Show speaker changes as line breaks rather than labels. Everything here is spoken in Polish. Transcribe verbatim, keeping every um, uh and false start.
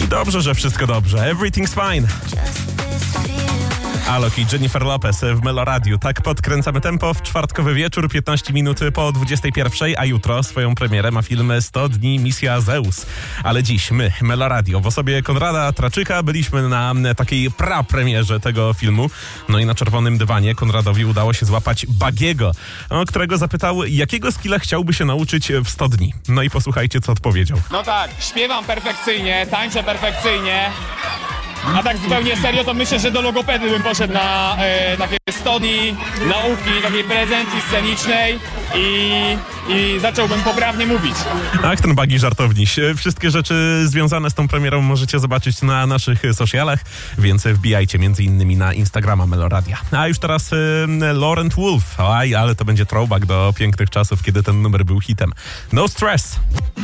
I dobrze, że wszystko dobrze. Everything's fine. Alok i Jennifer Lopez w Meloradiu. Tak podkręcamy tempo w czwartkowy wieczór, piętnaście minut po dwudziestej pierwszej, a jutro swoją premierę ma film sto dni Misja Zeus. Ale dziś my, Meloradio, w osobie Konrada Traczyka byliśmy na takiej prapremierze tego filmu. No i na czerwonym dywanie Konradowi udało się złapać Bagiego, którego zapytał, jakiego skilla chciałby się nauczyć w sto dni. No i posłuchajcie, co odpowiedział.
No tak, śpiewam perfekcyjnie, tańczę perfekcyjnie. A tak zupełnie serio, to myślę, że do logopedy bym poszedł na e, takie sto dni nauki, takiej prezencji scenicznej i, i zacząłbym poprawnie mówić.
Ach, ten Bagi żartowniś. Wszystkie rzeczy związane z tą premierą możecie zobaczyć na naszych socialach, więc wbijajcie między innymi na Instagrama Meloradia. A już teraz y, Laurent Wolf. Oj, ale to będzie throwback do pięknych czasów, kiedy ten numer był hitem. No Stress.